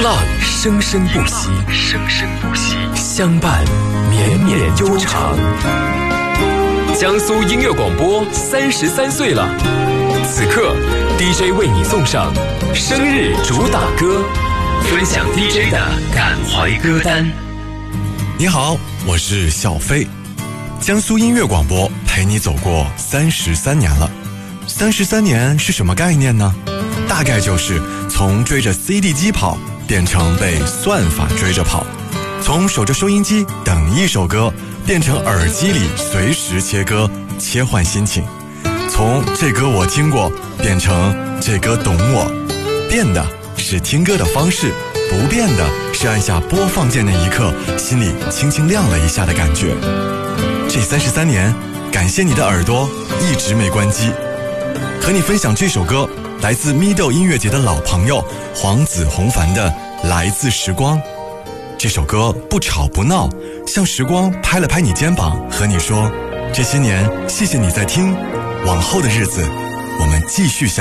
浪生生不息，相伴绵绵悠长。江苏音乐广播33岁了，此刻 DJ 为你送上生日主打歌，分享 DJ 的感怀歌单。 你好，我是小飞，江苏音乐广播陪你走过33年了。33年是什么概念呢？大概就是从追着 CD 机跑变成被算法追着跑，从守着收音机等一首歌变成耳机里随时切歌切换心情，从这歌我听过变成这歌懂我。变的是听歌的方式，不变的是按下播放键那一刻心里轻轻亮了一下的感觉。这33年，感谢你的耳朵一直没关机。和你分享这首歌，来自咪豆音乐节的老朋友黄子弘凡的《来自时光》。这首歌不吵不闹，像时光拍了拍你肩膀，和你说这些年谢谢你在听，往后的日子我们继续相